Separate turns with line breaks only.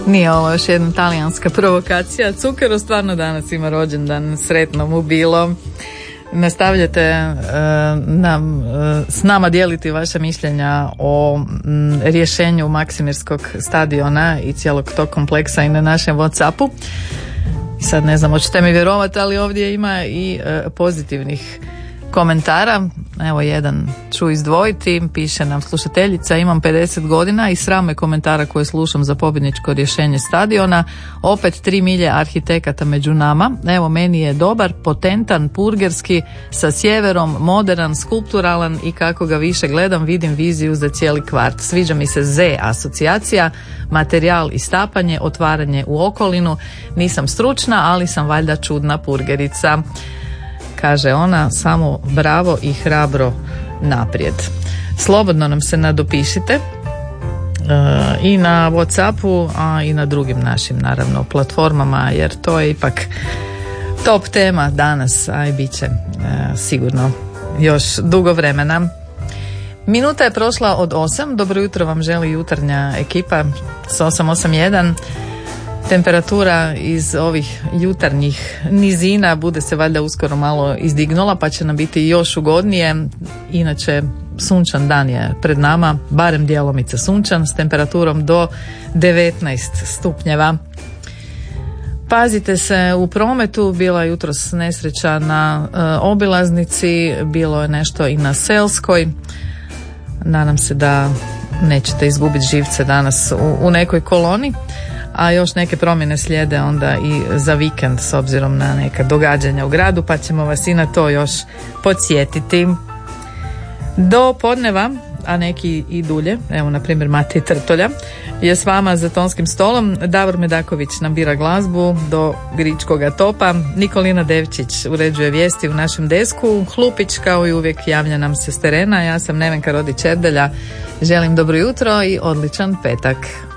Nije ovo još jedna talijanska provokacija. Cukero stvarno danas ima rođendan, sretno mu bilo. Nastavljate s nama dijeliti vaša mišljenja o rješenju Maksimirskog stadiona i cijelog tog kompleksa i na našem WhatsAppu. Sad ne znam, hoćete mi vjerovati, ali ovdje ima i pozitivnih komentara. Evo jedan ću izdvojiti, piše nam slušateljica: imam 50 godina i sram me komentara koje slušam za pobjedničko rješenje stadiona. Opet 3 milje arhitekata među nama. Evo, meni je dobar, potentan, purgerski, sa sjeverom, modern, skulpturalan i kako ga više gledam vidim viziju za cijeli kvart. Sviđa mi se Z asocijacija, materijal i stapanje, otvaranje u okolinu. Nisam stručna, ali sam valjda čudna purgerica. Kaže ona, samo bravo i hrabro naprijed. Slobodno nam se nadopišite i na WhatsAppu, a i na drugim našim naravno platformama, jer to je ipak top tema danas, a i bit će sigurno još dugo vremena. Minuta je prošla od 8. Dobro jutro vam želi jutarnja ekipa s 881. Temperatura iz ovih jutarnjih nizina bude se valjda uskoro malo izdignula, pa će nam biti još ugodnije. Inače, sunčan dan je pred nama, barem djelomice sunčan, s temperaturom do 19 stupnjeva. Pazite se u prometu, bila je jutros nesreća na obilaznici, bilo je nešto i na Selskoj. Nadam se da nećete izgubiti živce danas u nekoj koloni. A još neke promjene slijede onda i za vikend s obzirom na neka događanja u gradu, pa ćemo vas i na to još podsjetiti. Do podneva, a neki i dulje, evo na primjer Matej Trtolja je s vama za tonskim stolom. Davor Medaković nam bira glazbu do Gričkoga topa, Nikolina Devčić uređuje vijesti u našem desku, Hlupić kao i uvijek javlja nam se s terena. Ja sam Nevenka Rodić Erdelja, želim dobro jutro i odličan petak.